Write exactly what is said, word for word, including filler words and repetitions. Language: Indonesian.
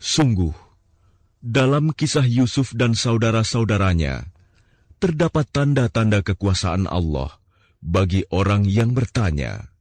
Sungguh, dalam kisah Yusuf dan saudara-saudaranya, terdapat tanda-tanda kekuasaan Allah bagi orang yang bertanya.